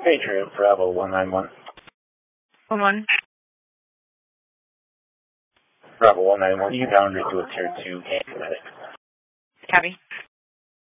Patriot, Bravo 191. 1-1. Bravo 191, you downed it to a Tier 2 kinetic. Copy.